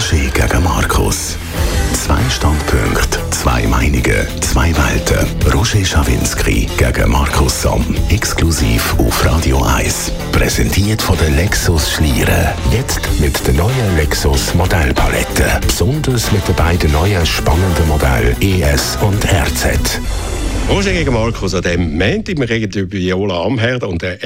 Roger gegen Markus. 2 Standpunkte, 2 Meinungen, 2 Welten. Roger Schawinski gegen Markus Somm. Exklusiv auf Radio 1. Präsentiert von der Lexus Schlieren. Jetzt mit der neuen Lexus Modellpalette. Besonders mit den beiden neuen spannenden Modellen ES und RZ. Roger gegen Markus an dem Montag. Wir reden über Viola Amherd und der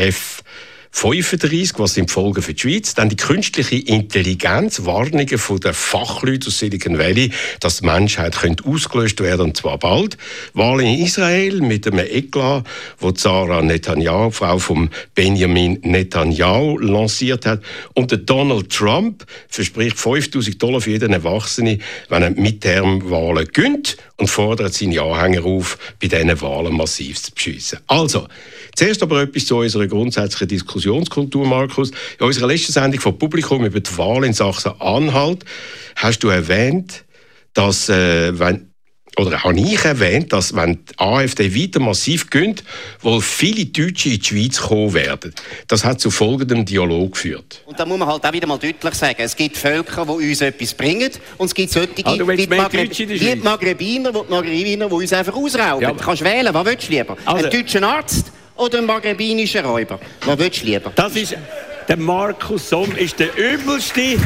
F35, was sind die Folgen für die Schweiz? Dann die künstliche Intelligenz, Warnungen von den Fachleuten aus Silicon Valley, dass die Menschheit ausgelöscht werden könnte, und zwar bald. Wahlen in Israel mit einem Eklat, wo Sarah Netanyahu, Frau von Benjamin Netanyahu, lanciert hat. Und der Donald Trump verspricht $5.000 für jeden Erwachsenen, wenn er Midterm-Wahlen gönnt, und fordert seine Anhänger auf, bei diesen Wahlen massiv zu beschiessen. Also, zuerst aber etwas zu unserer grundsätzlichen Diskussionskultur, Markus. In unserer letzten Sendung vom Publikum über die Wahl in Sachsen-Anhalt hast du erwähnt, dass, habe ich erwähnt, dass wenn die AfD weiter massiv gönnt, wohl viele Deutsche in die Schweiz kommen werden. Das hat zu folgendem Dialog geführt. Und da muss man halt auch wieder mal deutlich sagen, es gibt Völker, die uns etwas bringen, und es gibt solche, wie die Maghrebiner, die uns einfach ausrauben. Ja, kannst wählen, was willst du lieber? Einen deutschen Arzt oder einen maghrebinischen Räuber? Was willst du lieber? Das ist... Der Markus Somm ist der übelste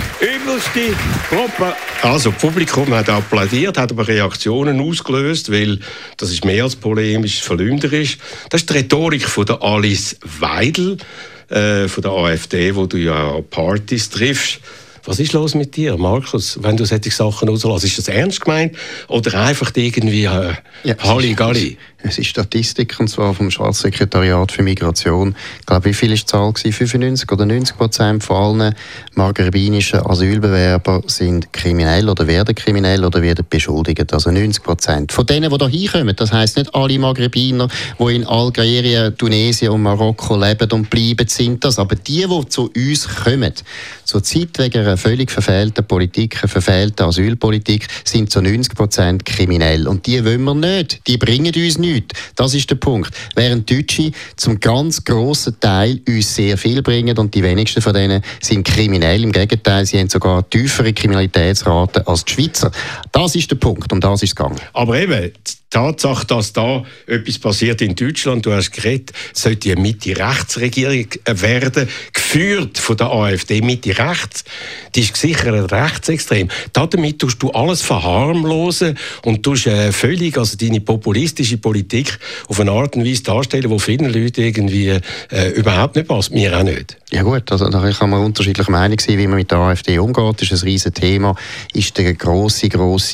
Gruppe. Also, das Publikum hat applaudiert, hat aber Reaktionen ausgelöst, weil das ist mehr als polemisch, verleumderisch. Das ist die Rhetorik von der Alice Weidel, von der AfD, wo du ja an Partys triffst. Was ist los mit dir, Markus, wenn du solche Sachen rauslässt? Ist das ernst gemeint oder einfach irgendwie Halligalli? Es ist Statistik, und zwar vom Staatssekretariat für Migration. Ich glaube, wie viel war die Zahl? 95 oder 90% von allen maghrebinischen Asylbewerber sind kriminell oder werden beschuldigt. Also 90%. Von denen, die hier hinkommen, das heisst nicht alle Maghrebiner, die in Algerien, Tunesien und Marokko leben und bleiben, sind das. Aber die zu uns kommen, zurzeit wegen einer völlig verfehlten Politik, einer verfehlten Asylpolitik, sind zu 90% kriminell. Und die wollen wir nicht. Die bringen uns nichts. Das ist der Punkt. Während Deutsche zum ganz grossen Teil uns sehr viel bringen, und die wenigsten von denen sind kriminell. Im Gegenteil, sie haben sogar tiefere Kriminalitätsraten als die Schweizer. Das ist der Punkt, um das ist es gegangen. Aber eben, die Tatsache, dass da etwas passiert in Deutschland, du hast geredet, sollte eine Mitte-Rechts-Regierung werden, geführt von der AfD, Mitte-Rechts, die ist sicher rechtsextrem. Damit tust du alles verharmlosen und tust völlig, also deine populistische Politik auf eine Art und Weise darstellen, die vielen Leuten irgendwie überhaupt nicht passt, mir auch nicht. Ja gut, also da kann man unterschiedlich Meinung sein, wie man mit der AfD umgeht. Das ist ein riesen Thema, ist der grosse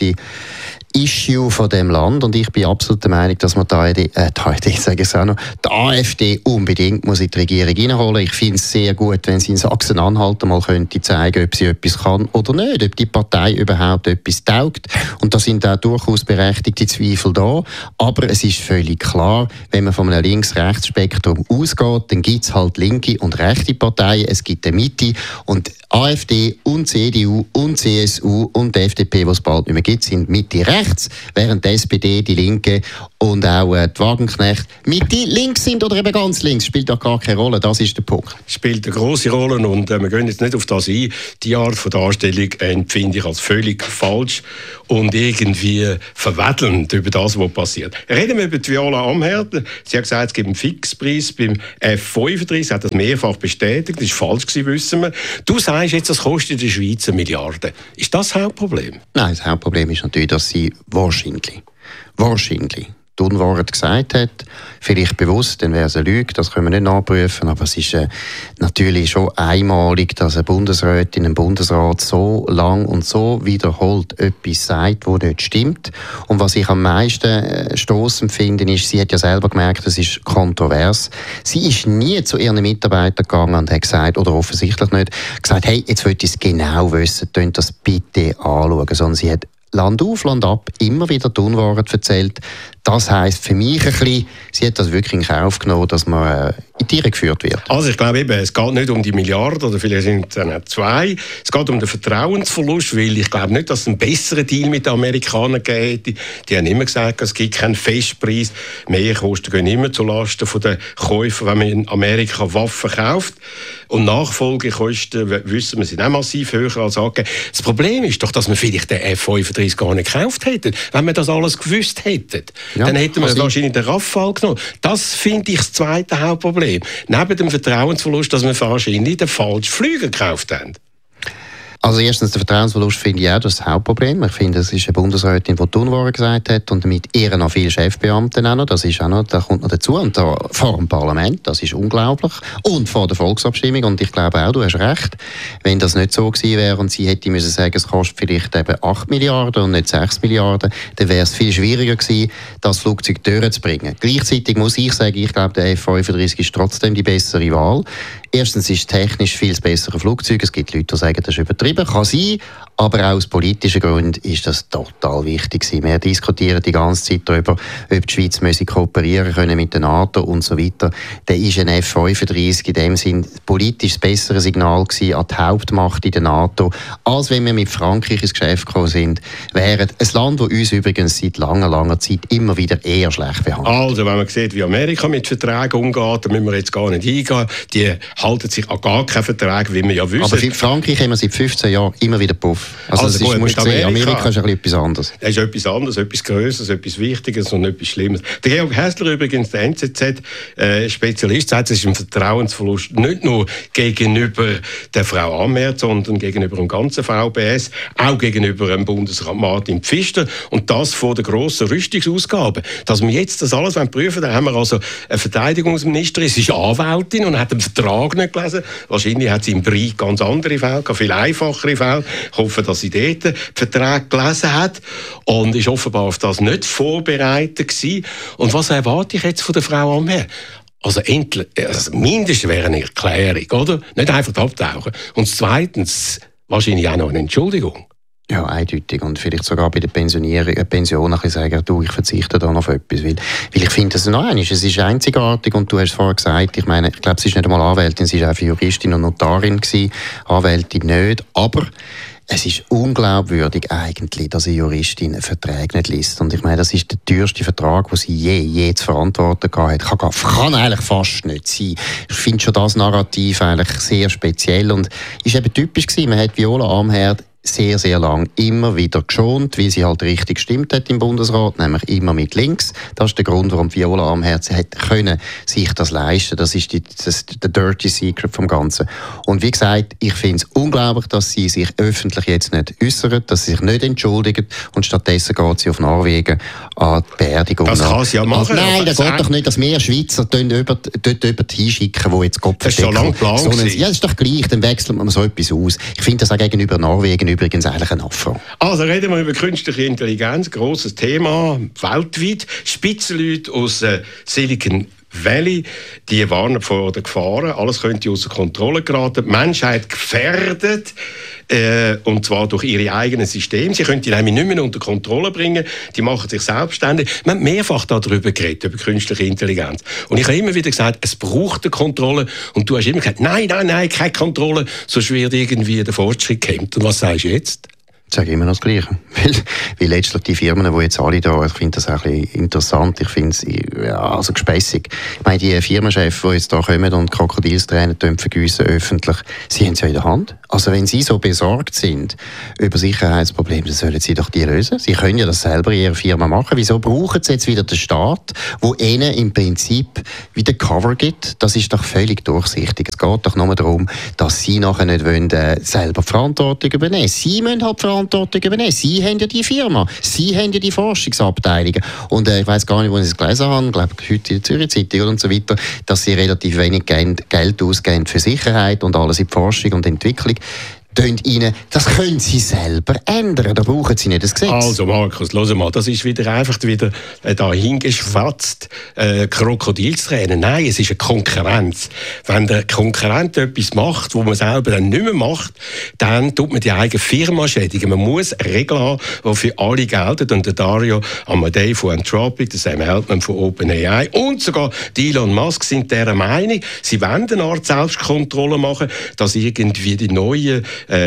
Issue von dem Land, und ich bin absolut der Meinung, dass man die AfD unbedingt muss in die Regierung reinholen. Ich finde es sehr gut, wenn sie in Sachsen-Anhalt mal könnte zeigen, ob sie etwas kann oder nicht, ob die Partei überhaupt etwas taugt. Und da sind auch durchaus berechtigte Zweifel da. Aber es ist völlig klar, wenn man von einem Links-Rechts-Spektrum ausgeht, dann gibt es halt linke und rechte Parteien, es gibt eine Mitte, und AfD und CDU und CSU und die FDP, die es bald nicht mehr gibt, sind Mitte-Rechts, während die SPD, die Linke und auch die Wagenknecht Mitte-Links sind oder eben ganz links, spielt auch gar keine Rolle, das ist der Punkt. Spielt eine grosse Rolle, und wir gehen jetzt nicht auf das ein. Die Art von Darstellung empfinde ich als völlig falsch und irgendwie verwettelnd über das, was passiert. Reden wir über die Viola Amherd. Sie hat gesagt, es gibt einen Fixpreis beim F35, sie hat das mehrfach bestätigt, das war falsch gewesen, wissen wir. Du sagst jetzt, das kostet der Schweiz 1 Milliarde. Ist das das Hauptproblem? Nein, das Hauptproblem ist natürlich, dass sie wahrscheinlich die Unwahrheit gesagt hat. Vielleicht bewusst, dann wäre es eine Lüge, das können wir nicht nachprüfen, aber es ist natürlich schon einmalig, dass eine Bundesrätin, ein Bundesrat so lang und so wiederholt etwas sagt, das nicht stimmt. Und was ich am meisten stossend finde, ist, sie hat ja selber gemerkt, es ist kontrovers. Sie ist nie zu ihren Mitarbeitern gegangen und hat gesagt, oder offensichtlich nicht, gesagt, hey, jetzt wollt ihr es genau wissen, könnt das bitte anschauen, sondern sie hat Land auf, Land ab immer wieder die Unwahrheit erzählt. Das heisst für mich ein bisschen, sie hat das wirklich in Kauf genommen, dass man in die Irre geführt wird. Also ich glaube eben, es geht nicht um die Milliarden oder vielleicht sind es dann auch 2. Es geht um den Vertrauensverlust, weil ich glaube nicht, dass es einen besseren Deal mit den Amerikanern gegeben hätte. Die haben immer gesagt, es gibt keinen Festpreis. Mehrkosten gehen immer zulasten der Käufer, wenn man in Amerika Waffen kauft. Und Nachfolgekosten, wissen wir, sind auch massiv höher als angegeben. Das Problem ist doch, dass wir vielleicht den F-35 gar nicht gekauft hätten. Wenn wir das alles gewusst hätten, dann hätten wir wahrscheinlich den Rafale genommen. Das finde ich das zweite Hauptproblem. Neben dem Vertrauensverlust, dass wir wahrscheinlich den falschen Flüger gekauft haben. Also erstens, der Vertrauensverlust finde ich auch das Hauptproblem. Ich finde, es ist eine Bundesrätin, die die Unwahrheit gesagt hat und mit ihr noch viele Chefbeamte auch noch. Das ist auch noch, da kommt noch dazu. Und da vor dem Parlament, das ist unglaublich. Und vor der Volksabstimmung. Und ich glaube auch, du hast recht, wenn das nicht so gewesen wäre und sie hätte müssen sagen, es kostet vielleicht eben 8 Milliarden und nicht 6 Milliarden, dann wäre es viel schwieriger gewesen, das Flugzeug durchzubringen. Gleichzeitig muss ich sagen, ich glaube, der F-35 ist trotzdem die bessere Wahl. Erstens ist es technisch viel bessere Flugzeug. Es gibt Leute, die sagen, das ist übertrieben. Kann sein, aber auch aus politischen Gründen ist das total wichtig gewesen. Wir diskutieren die ganze Zeit darüber, ob die Schweiz kooperieren können mit der NATO und so weiter. Da ist ein F-35 in dem Sinn politisch das bessere Signal gewesen an die Hauptmacht in der NATO, als wenn wir mit Frankreich ins Geschäft gekommen sind. Während ein Land, das uns übrigens seit langer Zeit immer wieder eher schlecht behandelt. Also, wenn man sieht, wie Amerika mit Verträgen umgeht, da müssen wir jetzt gar nicht eingehen. Die halten sich an gar keinen Vertrag, wie wir ja wissen. Aber für Frankreich haben wir seit 15 Jahren immer wieder Puff. Also das gut, ist, Amerika ist etwas anderes. Das ist etwas anderes, etwas Größeres, etwas Wichtiges und etwas Schlimmes. Der Georg Hässler übrigens, der NZZ-Spezialist, sagt, es ist ein Vertrauensverlust nicht nur gegenüber der Frau Amherd, sondern gegenüber dem ganzen VBS, auch gegenüber dem Bundesrat Martin Pfister und das vor der grossen Rüstungsausgaben. Dass wir jetzt das alles prüfen wollen, dann haben wir also eine Verteidigungsministerin, sie ist Anwältin und hat den Vertrag nicht gelesen. Wahrscheinlich hat sie im Brief ganz andere Fälle, viel einfachere Fälle. Ich hoffe, dass sie dort den Vertrag gelesen hat und ist offenbar auf das nicht vorbereitet gewesen. Und was erwarte ich jetzt von der Frau Amherd? Also mindestens wäre eine Erklärung, oder? Nicht einfach abtauchen. Und zweitens wahrscheinlich auch noch eine Entschuldigung. Ja, eindeutig. Und vielleicht sogar bei der Pension ein bisschen sagen, du, ich verzichte da noch auf etwas. Weil ich finde, es ist einzigartig und du hast vorher gesagt, ich glaube, sie ist nicht einmal Anwältin, sie war auch Juristin und Notarin gewesen, Anwältin nicht, aber es ist unglaubwürdig eigentlich, dass eine Juristin Verträge nicht liest. Und ich meine, das ist der teuerste Vertrag, den sie je zu verantworten hat. Kann eigentlich fast nicht sein. Ich finde schon das Narrativ eigentlich sehr speziell und ist eben typisch gewesen. Man hat Viola Amherd sehr, sehr lang immer wieder geschont, weil sie halt richtig gestimmt hat im Bundesrat, nämlich immer mit links. Das ist der Grund, warum Viola Amherd können sich das leisten. Das ist der Dirty Secret vom Ganzen. Und wie gesagt, ich finde es unglaublich, dass sie sich öffentlich jetzt nicht äußert, dass sie sich nicht entschuldigt und stattdessen geht sie auf Norwegen an die Beerdigung. Das kann sie ja machen. Nein, das geht doch nicht, dass wir Schweizer dort hinschicken, wo jetzt Gott versteckt. Das ist schon lange geplant. Ja, das ist doch gleich, dann wechselt man so etwas aus. Ich finde das auch gegenüber Norwegen übrigens eigentlich ein Affront. Also reden wir über künstliche Intelligenz, grosses Thema, weltweit. Spitzenleute aus Silicon Valley, die warnen vor den Gefahren. Alles könnte außer Kontrolle geraten. Die Menschheit gefährdet, und zwar durch ihre eigenen Systeme. Sie können die nämlich nicht mehr unter Kontrolle bringen. Die machen sich selbstständig. Wir haben mehrfach darüber geredet, über künstliche Intelligenz. Und ich habe immer wieder gesagt, es braucht eine Kontrolle. Und du hast immer gesagt, nein, keine Kontrolle, sonst wird irgendwie der Fortschritt gehemmt. Und was sagst du jetzt? Ich sage immer noch das Gleiche. Weil letztlich die Firmen, die jetzt alle da, ich finde das auch ein bisschen interessant, ich finde es gespässig. Ich meine, die Firmenchefs, die jetzt da kommen und Krokodilstränen vergiessen öffentlich, sie haben es ja in der Hand. Also wenn sie so besorgt sind über Sicherheitsprobleme, dann sollen sie doch die lösen. Sie können ja das selber in ihrer Firma machen. Wieso brauchen sie jetzt wieder den Staat, der ihnen im Prinzip wieder Cover gibt? Das ist doch völlig durchsichtig. Es geht doch nur darum, dass sie nachher nicht wollen, selber die Verantwortung übernehmen. Sie müssen halt die Verantwortung übernehmen. Sie haben ja die Firma. Sie haben ja die Forschungsabteilungen. Und ich weiss gar nicht, wo ich es gelesen habe, ich glaube heute in der Zürich-Zeitung und so weiter, dass sie relativ wenig Geld ausgeben für Sicherheit und alles in die Forschung und Entwicklung. das können sie selber ändern. Da brauchen sie nicht das Gesetz. Also Markus, hör mal, das ist einfach wieder da hingeschwatzt, Krokodilstränen. Nein, es ist eine Konkurrenz. Wenn der Konkurrent etwas macht, wo man selber dann nicht mehr macht, dann tut man die eigene Firma schädigen. Man muss Regeln haben, die für alle gelten. Und der Dario Amodei von Anthropic, der Sam Altman von OpenAI und sogar Elon Musk sind dieser Meinung, sie wollen eine Art Selbstkontrolle machen, dass irgendwie die neuen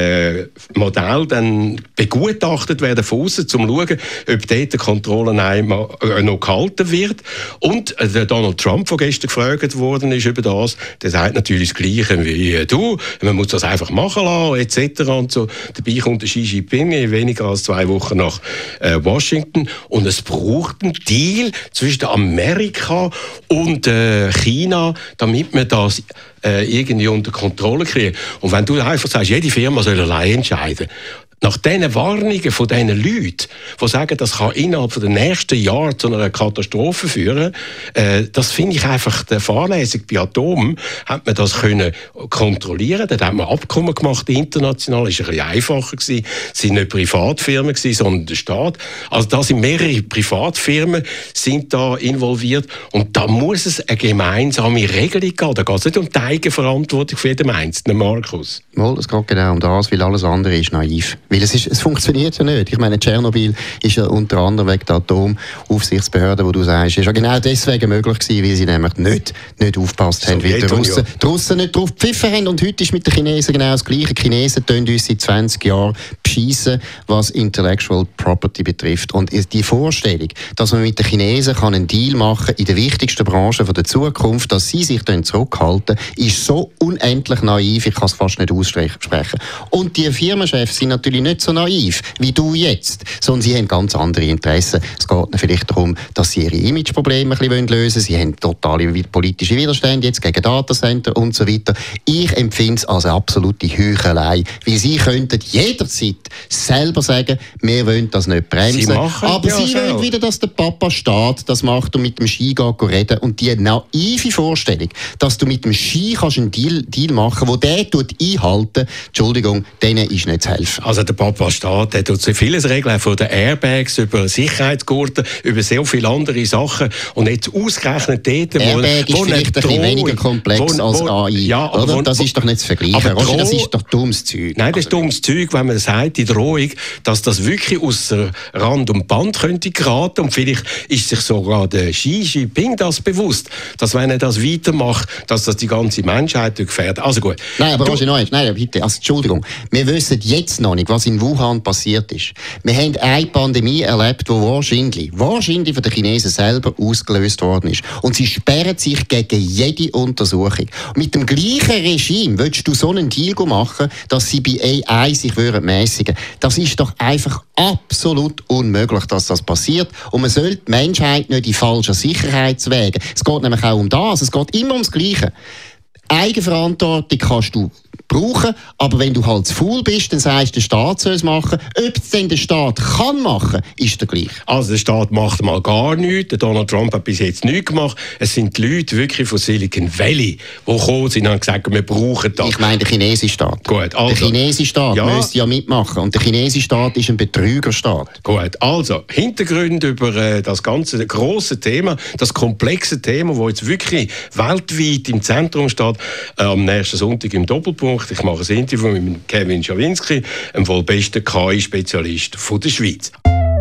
Modelle dann begutachtet werden von außen, um zu schauen, ob dort die Kontrolle noch gehalten wird. Und der Donald Trump, der gestern gefragt worden ist über das, der sagt natürlich das Gleiche wie du. Man muss das einfach machen lassen, etc. Und so. Dabei kommt der Xi Jinping weniger als 2 Wochen nach Washington. Und es braucht einen Deal zwischen Amerika und China, damit man das irgendwie unter Kontrolle kriegen. Und wenn du einfach sagst, jede Firma soll allein entscheiden, nach diesen Warnungen von diesen Leuten, die sagen, das kann innerhalb der nächsten Jahre zu einer Katastrophe führen, das finde ich einfach der Fahrlässig. Bei Atom hat man das können kontrollieren. Dort hat man Abkommen gemacht, international. Das war ein bisschen einfacher gewesen. Es waren nicht Privatfirmen gewesen, sondern der Staat. Also da sind mehrere Privatfirmen sind da involviert. Und da muss es eine gemeinsame Regelung geben. Da geht es nicht um die Eigenverantwortung für jeden Einzelnen, Markus. Mal, es geht genau um das, weil alles andere ist naiv. Weil es funktioniert ja nicht. Ich meine, Tschernobyl ist ja unter anderem wegen der Atomaufsichtsbehörde, wo du sagst, ist ja genau deswegen möglich gewesen, weil sie nämlich nicht aufgepasst haben, weil die Russen nicht drauf gepfiffen haben. Und heute ist mit den Chinesen genau das Gleiche. Die Chinesen tun uns seit 20 Jahren beschissen, was Intellectual Property betrifft. Und die Vorstellung, dass man mit den Chinesen einen Deal machen kann in der wichtigsten Branche der Zukunft, dass sie sich dann zurückhalten, ist so unendlich naiv, ich kann es fast nicht aussprechen. Und die Firmenchefs sind natürlich nicht so naiv wie du jetzt, sondern sie haben ganz andere Interessen. Es geht vielleicht darum, dass sie ihre Imageprobleme ein bisschen lösen wollen. Sie haben totale politische Widerstände jetzt gegen Datacenter und so weiter. Ich empfinde es als eine absolute Heuchelei, weil sie könnten jederzeit selber sagen, wir wollen das nicht bremsen, aber sie wollen wieder, dass der Papa Staat das macht und mit dem Ski reden. Und die naive Vorstellung, dass du mit dem Ski einen Deal machen kannst, der einhalten, Entschuldigung, denen ist nicht zu helfen. Also der Papa Staat, der tut so vieles regeln, von den Airbags über Sicherheitsgurte, über sehr viele andere Sachen. Und jetzt ausgerechnet dort, Airbag ist vielleicht ein bisschen weniger komplex als AI. Ja, oder? Das ist doch nicht zu vergleichen. Das ist doch dummes Zeug. Nein, das ist dummes Zeug, wenn man sagt, die Drohung, dass das wirklich außer Rand und Band könnte geraten. Und vielleicht ist sich sogar der Xi Jinping das bewusst, dass wenn er das weitermacht, dass das die ganze Menschheit gefährdet. Also gut. Nein, aber nein, bitte. Also, Entschuldigung. Wir wissen jetzt noch nicht, was in Wuhan passiert ist. Wir haben eine Pandemie erlebt, die wahrscheinlich von den Chinesen selber ausgelöst worden ist. Und sie sperren sich gegen jede Untersuchung. Mit dem gleichen Regime willst du so einen Deal machen, dass sie bei AI sich mäßigen. Das ist doch einfach absolut unmöglich, dass das passiert. Und man sollte die Menschheit nicht in falschen Sicherheitswegen. Es geht nämlich auch um das. Es geht immer ums Gleiche. Eigenverantwortung kannst du brauchen, aber wenn du halt zu faul bist, dann sagst du, der Staat soll es machen. Ob es denn der Staat kann machen, ist der gleich. Also der Staat macht mal gar nichts. Der Donald Trump hat bis jetzt nichts gemacht. Es sind die Leute wirklich von Silicon Valley, die gekommen sind und haben gesagt, wir brauchen das. Ich meine der chinesische Staat. Gut, also. Der chinesische Staat müsste ja mitmachen. Und der chinesische Staat ist ein Betrügerstaat. Gut, also Hintergründe über das ganze grosse Thema, das komplexe Thema, das jetzt wirklich weltweit im Zentrum steht, am nächsten Sonntag im Doppelpunkt. Ich mache ein Interview mit Kevin Schawinski, dem wohl besten KI-Spezialist der Schweiz.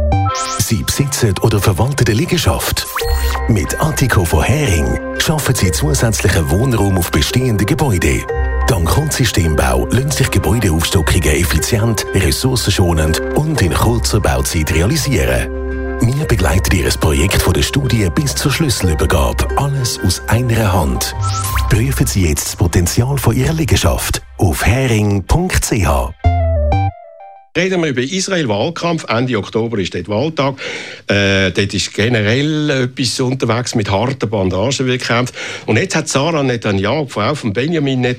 Sie besitzen oder verwalten eine Liegenschaft. Mit Attico von Hering schaffen Sie zusätzlichen Wohnraum auf bestehenden Gebäuden. Dank Grundsystembau lassen sich Gebäudeaufstockungen effizient, ressourcenschonend und in kurzer Bauzeit realisieren. Wir begleiten Ihr Projekt von der Studie bis zur Schlüsselübergabe. Alles aus einer Hand. Prüfen Sie jetzt das Potenzial von Ihrer Liegenschaft auf hering.ch. Reden wir über Israel-Wahlkampf. Ende Oktober ist dort Wahltag. Dort ist generell etwas unterwegs mit harten Bandagen gekämpft. Und jetzt hat Sarah Netanyahu, die Frau von Benjamin Netanyahu,